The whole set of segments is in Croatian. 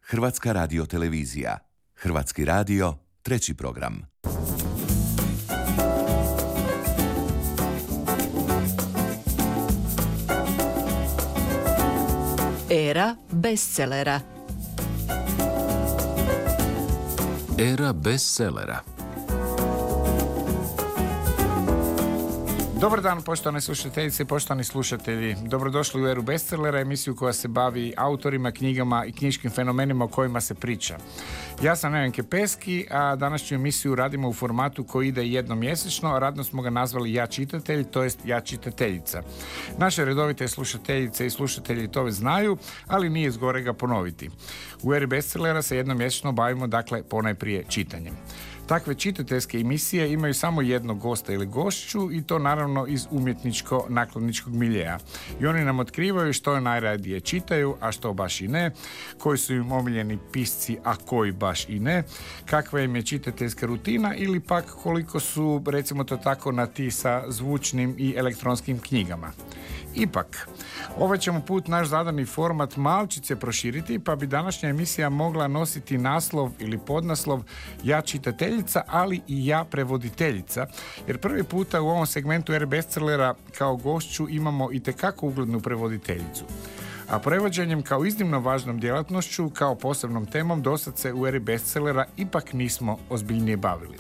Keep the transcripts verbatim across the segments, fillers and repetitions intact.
Hrvatska radiotelevizija. Hrvatski radio, treći program. Era bestsellera. Era bestsellera. Dobar dan, poštovane slušateljice i poštovani slušatelji. Dobrodošli u Eru bestsellera, emisiju koja se bavi autorima, knjigama i knjiškim fenomenima o kojima se priča. Ja sam Nevenke Peski, a današnju emisiju radimo u formatu koji ide jednom mjesečno, a radno smo ga nazvali Ja čitatelj, to jest Ja čitateljica. Naše redovite slušateljice i slušatelji to već znaju, ali nije zgorega ponoviti. U Eri bestsellera se jednom mjesečno bavimo, dakle, ponajprije čitanjem. Takve čitateljske emisije imaju samo jednog gosta ili gošću i to naravno iz umjetničko-nakladničkog miljeja. I oni nam otkrivaju što najradije čitaju, a što baš i ne, koji su im omiljeni pisci, a koji baš i ne, kakva im je čitateljska rutina ili pak koliko su, recimo to tako, na ti sa zvučnim i elektronskim knjigama. Ipak, ovaj ćemo put naš zadani format malčice proširiti, pa bi današnja emisija mogla nositi naslov ili podnaslov Ja čitateljica, ali i Ja prevoditeljica, jer prvi puta u ovom segmentu Ere bestsellera kao gošću imamo itekako uglednu prevoditeljicu. A prevođenjem kao iznimno važnom djelatnošću, kao posebnom temom, dosad se u Eri bestsellera ipak nismo ozbiljnije bavili.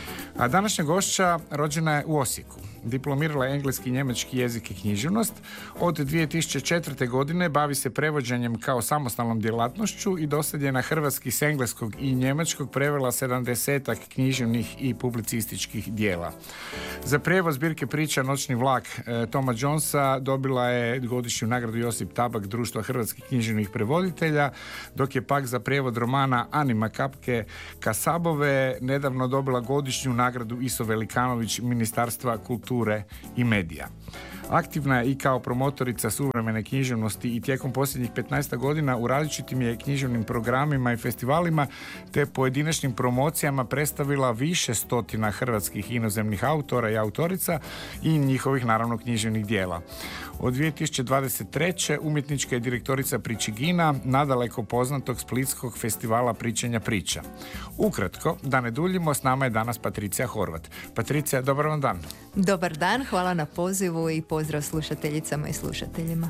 A današnja gošća rođena je u Osijeku. Diplomirala je engleski i njemački jezik i književnost. Od dvije tisuće četvrte. godine bavi se prevođenjem kao samostalnom djelatnošću i dosad je na hrvatski s engleskog i njemačkog prevela sedamdesetak književnih i publicističkih dijela. Za prijevod zbirke priča Noćni vlak e, Toma Jonesa dobila je godišnju nagradu Josip Tabak Društva hrvatskih književnih prevoditelja, dok je pak za prijevod romana Anima Kapke Kasabove nedavno dobila godišnju nagradu Iso Velikanović Ministarstva kulture i medija. Aktivna je i kao promotorica suvremene književnosti i tijekom posljednjih petnaest godina u različitim je književnim programima i festivalima te pojedinačnim promocijama predstavila više stotina hrvatskih inozemnih autora i autorica i njihovih, naravno, književnih dijela. Od dvije tisuće dvadeset treće. umjetnička je direktorica Pričigina, nadaleko poznatog splitskog festivala pričanja priča. Ukratko, da ne duljimo, s nama je danas Patricija Horvat. Patricija, dobar vam dan. Dobar dan, hvala na pozivu i pozdrav slušateljicama i slušateljima.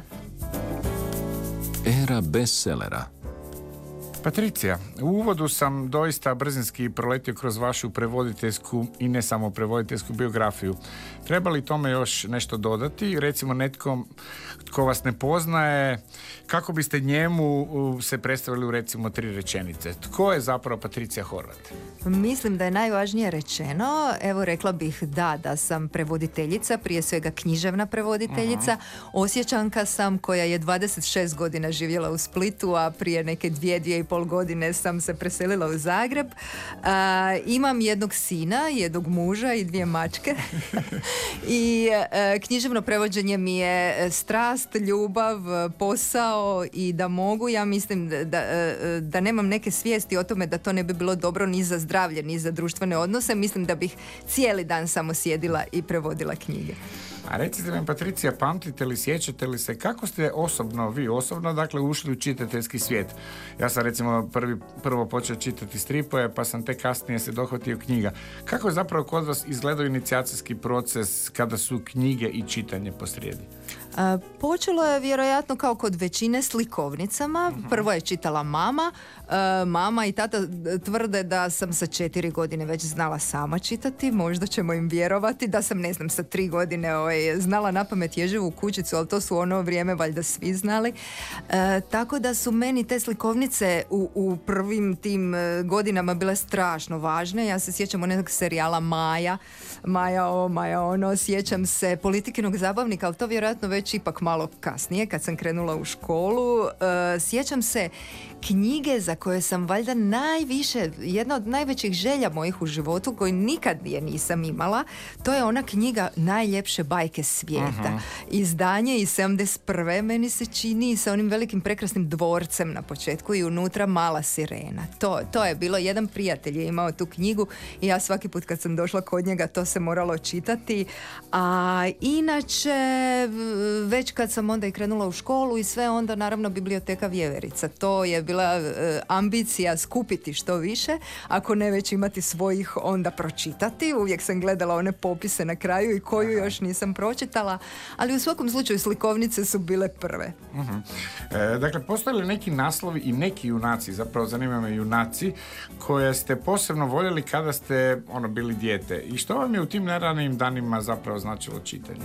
Era bestsellera. Patricija, u uvodu sam doista brzinski proletio kroz vašu prevoditeljsku i ne samo prevoditeljsku biografiju. Treba li tome još nešto dodati? Recimo, netko tko vas ne poznaje, kako biste njemu se predstavili u, recimo, tri rečenice? Tko je zapravo Patricija Horvat? Mislim da je najvažnije rečeno. Evo, rekla bih da, da sam prevoditeljica, prije svega književna prevoditeljica. Uh-huh. Osječanka sam koja je dvadeset šest godina živjela u Splitu, a prije neke dvije, dvije i pol godine sam se preselila u Zagreb. Uh, imam jednog sina, jednog muža i dvije mačke. I uh, književno prevođenje mi je strast, ljubav, posao i da mogu, ja mislim da, da, da nemam neke svijesti o tome da to ne bi bilo dobro ni za zdravlje, ni za društvene odnose. Mislim da bih cijeli dan samo sjedila i prevodila knjige. A recite mi, Patricija, pamtite li, sjećate li se kako ste osobno, vi osobno, dakle, ušli u čitateljski svijet? Ja sam, recimo, prvi, prvo počeo čitati stripove, pa sam tek kasnije se dohvatio knjiga. Kako je zapravo kod vas izgledao inicijacijski proces kada su knjige i čitanje posrijedi? A, počelo je vjerojatno kao kod većine slikovnicama. Uh-huh. Prvo je čitala mama. A, mama i tata tvrde da sam sa četiri godine već znala sama čitati. Možda ćemo im vjerovati da sam, ne znam, sa tri godine ovaj, znala napamet Ježevu kućicu, ali to su ono vrijeme valjda svi znali. A, tako da su meni te slikovnice u, u prvim tim godinama bile strašno važne. Ja se sjećam onog serijala Maja. Maja o, Maja ono. Sjećam se Politikinog zabavnika, ali to vjerojatno već ipak malo kasnije kad sam krenula u školu. Uh, sjećam se knjige za koje sam valjda najviše, jedna od najvećih želja mojih u životu koju nikad je nisam imala, to je ona knjiga Najljepše bajke svijeta. Uh-huh. Izdanje iz sedamdeset prve meni se čini sa onim velikim prekrasnim dvorcem na početku i unutra mala sirena. To, to je bilo, jedan prijatelj je imao tu knjigu i ja svaki put kad sam došla kod njega to se moralo čitati. A inače već kad sam onda i krenula u školu i sve, onda naravno biblioteka Vjeverica. To je bila e, ambicija skupiti što više, ako ne već imati svojih, onda pročitati. Uvijek sam gledala one popise na kraju i koju još nisam pročitala, ali u svakom slučaju slikovnice su bile prve. Uh-huh. E, dakle, postoje li neki naslovi i neki junaci, zapravo zanima me junaci, koje ste posebno voljeli kada ste ono bili dijete? I što vam je u tim neranim danima zapravo značilo čitanje?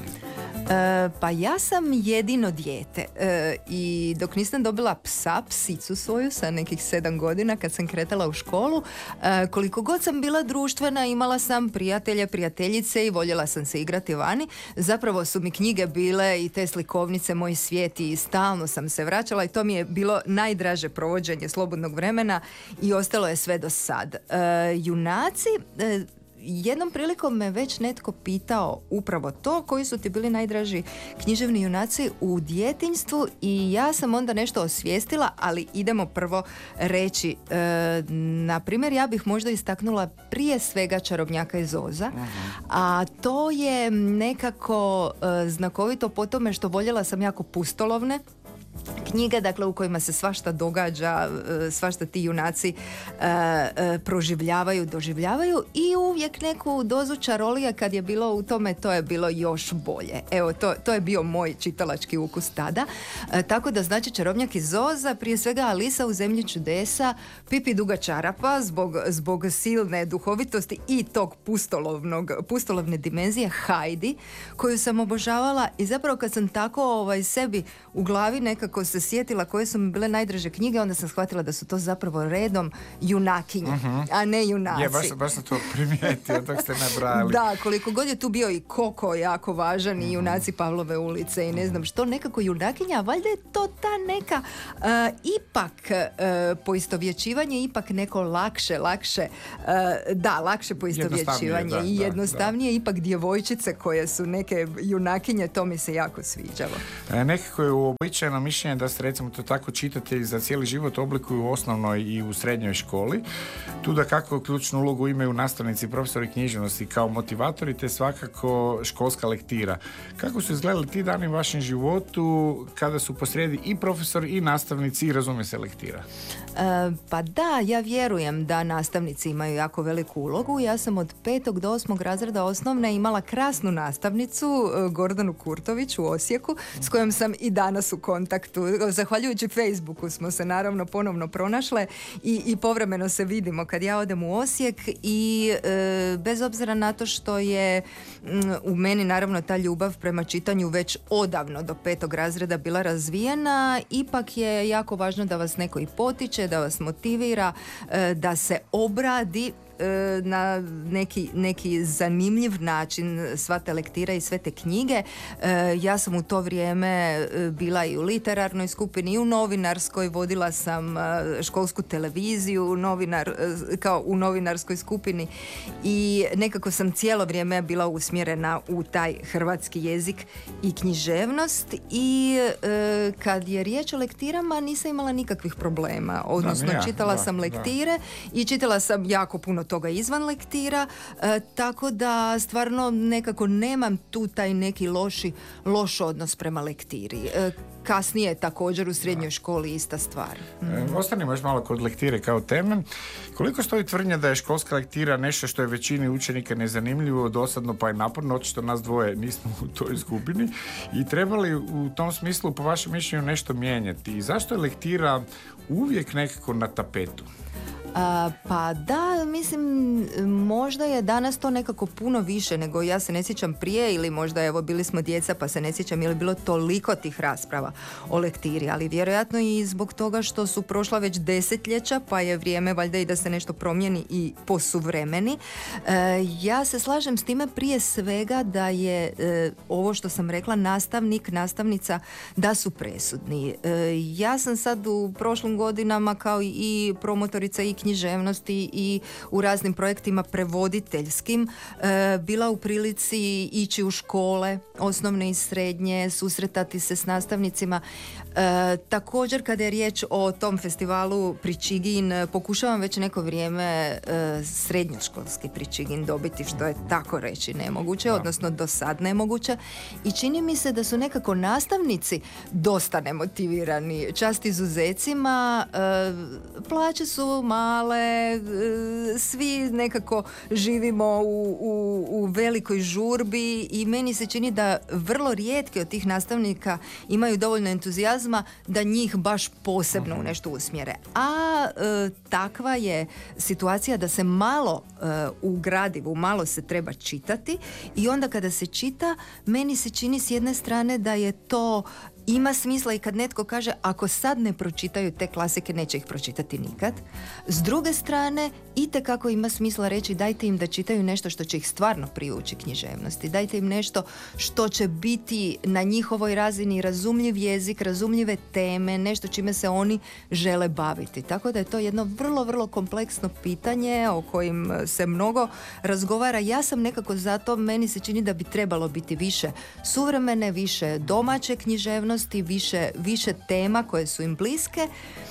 E, pa ja sam jedino dijete e, i dok nisam dobila psa, psicu svoju sa nekih sedam godina kad sam kretala u školu, e, koliko god sam bila društvena, imala sam prijatelje, prijateljice i voljela sam se igrati vani. Zapravo su mi knjige bile i te slikovnice moji svijeti i stalno sam se vraćala i to mi je bilo najdraže provođenje slobodnog vremena i ostalo je sve do sad. E, junaci... E, Jednom prilikom me već netko pitao upravo to, koji su ti bili najdraži književni junaci u djetinjstvu i ja sam onda nešto osvijestila, ali idemo prvo reći. E, na primjer, ja bih možda istaknula prije svega Čarobnjaka iz Oza, a to je nekako e, znakovito po tome što voljela sam jako pustolovne knjige, dakle, u kojima se svašta događa, svašta ti junaci e, e, proživljavaju, doživljavaju i uvijek neku dozu čarolija kad je bilo u tome, to je bilo još bolje. Evo, to, to je bio moj čitalački ukus tada. E, tako da, znači, Čarobnjak iz Oza, prije svega Alisa u zemlji čudesa, Pipi duga čarapa zbog, zbog silne duhovitosti i tog pustolovnog, pustolovne dimenzije, Hajdi, koju sam obožavala i zapravo kad sam tako ovaj, sebi u glavi nekako se sjetila koje su mi bile najdraže knjige, onda sam shvatila da su to zapravo redom junakinje, uh-huh. a ne junaci. Je, baš, baš sam to primijetio dok ste nabrali. Da, koliko god je tu bio i Koko jako važan uh-huh. i junaci Pavlove ulice i ne znam što, nekako junakinja, a valjda je to ta neka uh, ipak uh, poistovjećivanje, ipak neko lakše, lakše, uh, da, lakše poistovjećivanje da, i jednostavnije, da, da. Ipak djevojčice koje su neke junakinje, to mi se jako sviđalo. E, nekako je uobičajeno mišljenje da se, recimo to tako, čitatelji za cijeli život oblikuju u osnovnoj i u srednjoj školi. Tu da kako ključnu ulogu imaju nastavnici i profesori književnosti kao motivatori, te svakako školska lektira. Kako su izgledali ti dani u vašem životu kada su posrijedi i profesori i nastavnici i razumije se lektira? E, pa da, ja vjerujem da nastavnici imaju jako veliku ulogu. Ja sam od petog do osmog razreda osnovne imala krasnu nastavnicu, Gordanu Kurtović u Osijeku, s kojom sam i danas u kontaktu. Zahvaljujući Facebooku smo se naravno ponovno pronašle i, i povremeno se vidimo kad ja odem u Osijek i e, bez obzira na to što je m, u meni naravno ta ljubav prema čitanju već odavno do petog razreda bila razvijena, ipak je jako važno da vas neko i potiče, da vas motivira, e, da se obradi na neki, neki zanimljiv način sva te lektira i sve te knjige. E, ja sam u to vrijeme bila i u literarnoj skupini i u novinarskoj, vodila sam školsku televiziju novinar, kao u novinarskoj skupini i nekako sam cijelo vrijeme bila usmjerena u taj hrvatski jezik i književnost i e, kad je riječ o lektirama nisam imala nikakvih problema, odnosno da, ja, čitala da, sam lektire da. I čitala sam jako puno toga izvan lektira, e, tako da stvarno nekako nemam tu taj neki loši, loš odnos prema lektiri. E, kasnije također u srednjoj školi ista stvar. Mm. E, ostanimo još malo kod lektire kao teme. Koliko stoji tvrdnja da je školska lektira nešto što je većini učenika nezanimljivo, dosadno pa i naporno, očito nas dvoje nismo u toj skupini i treba li u tom smislu po vašem mišljenju nešto mijenjati? I zašto je lektira uvijek nekako na tapetu? A, pa da, mislim, možda je danas to nekako puno više nego ja se ne sjećam prije ili možda evo bili smo djeca pa se ne sjećam je li bilo toliko tih rasprava o lektiri, ali vjerojatno i zbog toga što su prošla već desetljeća pa je vrijeme valjda i da se nešto promijeni i posuvremeni. E, ja se slažem s time prije svega da je e, ovo što sam rekla nastavnik, nastavnica da su presudni. E, ja sam sad u prošlim godinama kao i promotorica i književnosti i u raznim projektima prevoditeljskim e, bila u prilici ići u škole, osnovne i srednje, susretati se s nastavnicima. E, također kada je riječ o tom festivalu Pričigin, pokušavam već neko vrijeme e, srednjoškolski Pričigin dobiti, što je tako reći nemoguće, Da. odnosno do sad nemoguće, i čini mi se da su nekako nastavnici dosta nemotivirani, čast izuzecima, e, plaće su male, e, svi nekako živimo u, u, u velikoj žurbi i meni se čini da vrlo rijetki od tih nastavnika imaju dovoljno entuzijazma da njih baš posebno u nešto usmjere. A e, takva je situacija da se malo e, u gradivu, malo se treba čitati i onda kada se čita, meni se čini s jedne strane da je to ima smisla i kad netko kaže ako sad ne pročitaju te klasike, neće ih pročitati nikad. S druge strane, itekako ima smisla reći dajte im da čitaju nešto što će ih stvarno privući književnosti. Dajte im nešto što će biti na njihovoj razini razumljiv jezik, razumljive teme, nešto čime se oni žele baviti. Tako da je to jedno vrlo, vrlo kompleksno pitanje o kojim se mnogo razgovara. Ja sam nekako zato, meni se čini da bi trebalo biti više suvremene, više domaće književnosti, više, više tema koje su im bliske,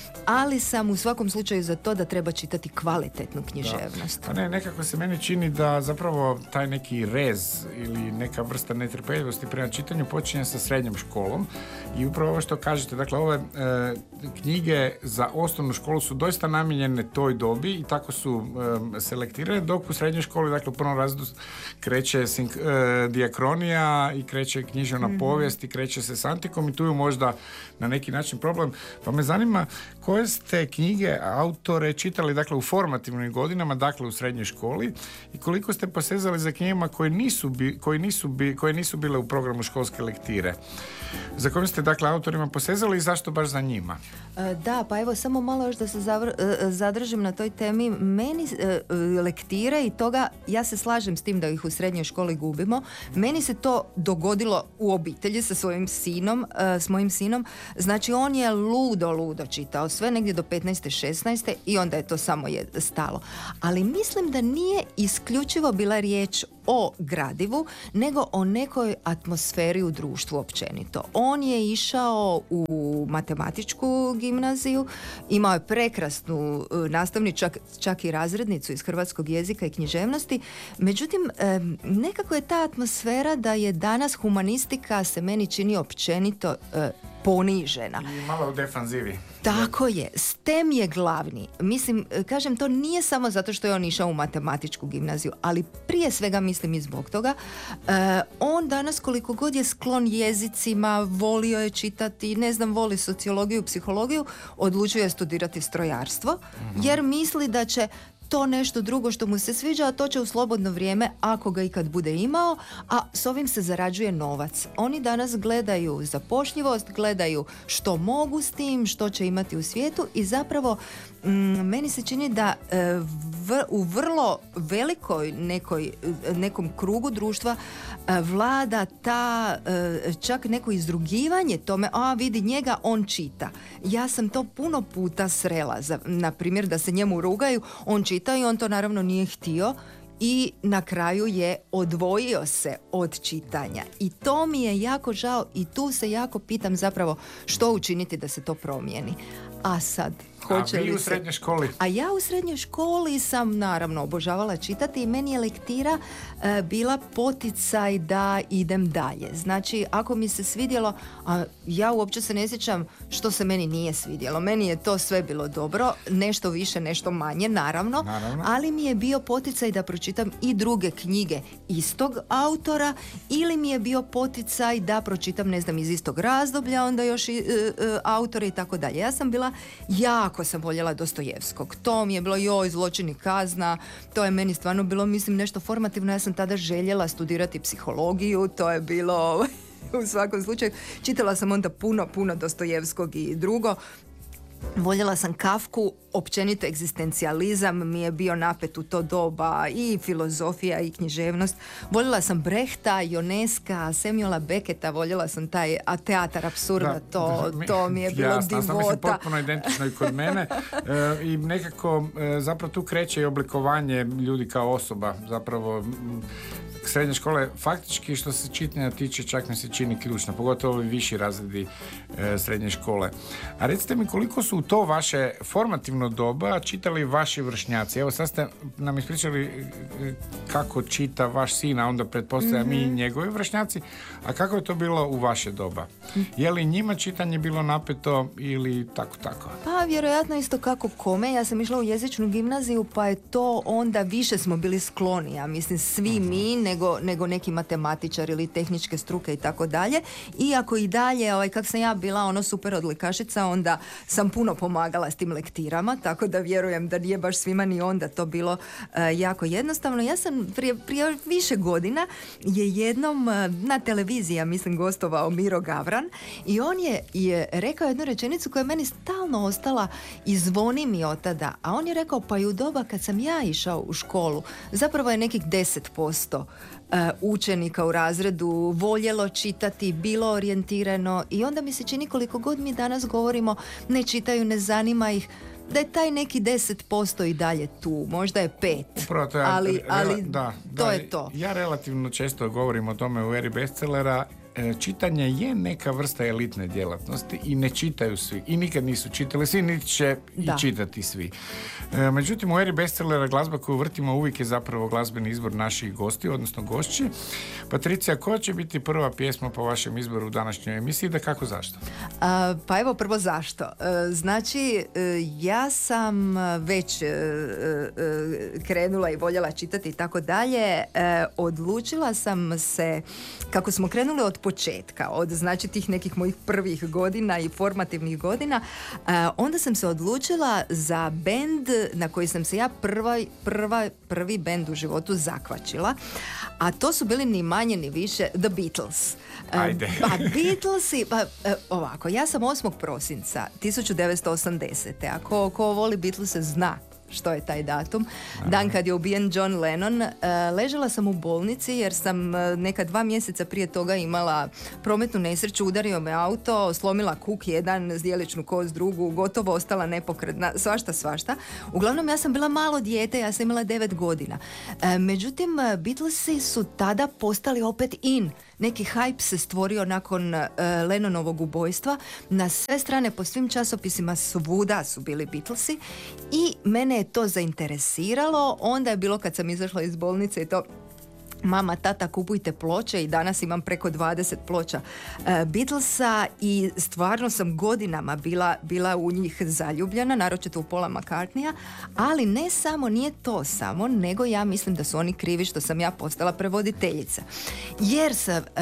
ali sam u svakom slučaju za to da treba čitati kvalitetnu književnost. Pa ne, nekako se meni čini da zapravo taj neki rez ili neka vrsta netrpeljivosti prema čitanju počinje sa srednjom školom i upravo ovo što kažete, dakle ove e, knjige za osnovnu školu su doista namijenjene toj dobi i tako su e, selektirane, dok u srednjoj školi, dakle u prvom razredu kreće sink, e, dijakronija i kreće književna mm-hmm. povijest i kreće se s antikom i tu je možda na neki način problem. Pa me zanima koje ste knjige, autore čitali, dakle u formativnim godinama, dakle u srednjoj školi, i koliko ste posezali za knjigama koje nisu, bi, koje nisu, bi, koje nisu bile u programu školske lektire? Za kojim ste, dakle, autorima posezali i zašto baš za njima? Da, pa evo samo malo još da se zavr, zadržim na toj temi. Meni lektire i toga, ja se slažem s tim da ih u srednjoj školi gubimo. Meni se to dogodilo u obitelji sa svojim sinom, s mojim sinom. Znači on je ludo, ludo čitao sve negdje do petnaeste, šesnaeste i onda je to samo je stalo. Ali mislim da nije isključivo bila riječ o gradivu, nego o nekoj atmosferi u društvu općenito. On je išao u matematičku gimnaziju, imao je prekrasnu nastavnicu, čak, čak i razrednicu iz hrvatskog jezika i književnosti. Međutim, nekako je ta atmosfera da je danas humanistika, se meni čini općenito ponižena. I malo u defanzivi. Tako je. STEM je glavni. Mislim, kažem, to nije samo zato što je on išao u matematičku gimnaziju, ali prije svega mislim i zbog toga. E, on danas koliko god je sklon jezicima, volio je čitati, ne znam, voli sociologiju, psihologiju, odlučio je studirati strojarstvo, mm-hmm. jer misli da će to nešto drugo što mu se sviđa, a to će u slobodno vrijeme, ako ga ikad bude imao, a s ovim se zarađuje novac. Oni danas gledaju zapošljivost, gledaju što mogu s tim, što će imati u svijetu i zapravo mm, meni se čini da e, v, u vrlo velikoj nekoj, nekom krugu društva e, vlada ta e, čak neko izrugivanje tome, a vidi njega, on čita. Ja sam to puno puta srela, za, na primjer da se njemu rugaju, on čita i on to naravno nije htio i na kraju je odvojio se od čitanja. I to mi je jako žao i tu se jako pitam zapravo što učiniti da se to promijeni. A sad, hoće A vi li u se... srednjoj školi? A ja u srednjoj školi sam naravno obožavala čitati i meni je lektira e, bila poticaj da idem dalje. Znači, ako mi se svidjelo, a ja uopće se ne sjećam što se meni nije svidjelo. Meni je to sve bilo dobro, nešto više, nešto manje, naravno, naravno. ali mi je bio poticaj da pročitam i druge knjige istog autora ili mi je bio poticaj da pročitam, ne znam, iz istog razdoblja, onda još i e, e, autore i tako dalje. Ja sam bila jako sam voljela Dostojevskog. To mi je bilo joj, zločin i kazna. To je meni stvarno bilo, mislim, nešto formativno. Ja sam tada željela studirati psihologiju. To je bilo u svakom slučaju. Čitala sam onda puno, puno Dostojevskog i drugo. Voljela sam Kafku, općenito egzistencijalizam mi je bio napet u to doba, i filozofija i književnost. Voljela sam Brehta, Ionesca, Samuela Becketa, voljela sam taj a teatar apsurda, Da, to, mi- to mi je bilo jasno, sam mislim divota. potpuno identično i kod mene. E, I nekako e, zapravo tu kreće i oblikovanje ljudi kao osoba. Zapravo m, srednje škole faktički što se čitanja tiče čak mi se čini ključno, pogotovo ovi viši razredi e, srednje škole. A recite mi koliko su u to vaše formativno doba čitali vaši vršnjaci? Evo sad ste nam ispričali e, kako čita vaš sin, a onda pretpostavljam mm-hmm. i njegovi vršnjaci, a kako je to bilo u vaše doba? Je li njima čitanje bilo napeto ili tako tako? Pa vjerojatno isto kako kome. Ja sam išla u jezičnu gimnaziju, pa je to onda više smo bili skloni, ja mislim svi uh-huh. mi, nego, nego neki matematičar ili tehničke struke i tako dalje. Iako i dalje, ovaj, kak sam ja bila ono super odlikašica, onda sam puno pomagala s tim lektirama, tako da vjerujem da nije baš svima ni onda to bilo uh, jako jednostavno. Ja sam prije, prije više godina je jednom uh, na televiziji, ja mislim, gostovao Miro Gavran i on je, je rekao jednu rečenicu koja je meni stalno ostala i zvoni mi od tada, a on je rekao pa i u doba kad sam ja išao u školu zapravo je nekih deset posto uh, učenika u razredu voljelo čitati, bilo orijentirano i onda mi se čini koliko god mi danas govorimo ne čitaju, ne zanima ih, da je taj neki deset posto i dalje tu, možda je pet, Upravo to je, ali, ali da, to da, je to. Ja relativno često govorim o tome u eri bestsellera. E, čitanje je neka vrsta elitne djelatnosti i ne čitaju svi i nikad nisu čitali svi, niti će Da. i čitati svi. E, međutim, u eri bestsellera glazba koju vrtimo uvijek je zapravo glazbeni izbor naših gosti, odnosno gošći. Patricija, koja će biti prva pjesma po vašem izboru u današnjoj emisiji, da kako zašto? A, pa evo prvo zašto. E, znači, e, ja sam već e, e, krenula i voljela čitati i tako dalje. E, odlučila sam se, kako smo krenuli od početka, od znači tih nekih mojih prvih godina i formativnih godina, e, onda sam se odlučila za bend na koji sam se ja prva, prva, prvi bend u životu zakvačila, a to su bili ni manje ni više The Beatles. Ajde. Pa Beatlesi, pa e, ovako, ja sam osmog prosinca tisuću devetsto osamdesete. A ko, ko voli Beatlese zna što je taj datum. Dan kad je ubijen John Lennon. E, ležala sam u bolnici jer sam e, neka dva mjeseca prije toga imala prometnu nesreću, udario me auto, slomila kuk jedan, zdjeličnu kost drugu, gotovo ostala nepokretna, svašta, svašta. Uglavnom, ja sam bila malo dijete, ja sam imala devet godina. E, međutim, Beatlesi su tada postali opet in. Neki hype se stvorio nakon uh, Lennonovog ubojstva. Na sve strane, po svim časopisima svuda su bili Beatlesi i mene je to zainteresiralo. Onda je bilo kad sam izašla iz bolnice i to mama, tata, kupujte ploče i danas imam preko dvadeset ploča uh, Beatlesa i stvarno sam godinama bila, bila u njih zaljubljena, naročito u Paula McCartneya, ali ne samo, nije to samo, nego ja mislim da su oni krivi što sam ja postala prevoditeljica. Jer sam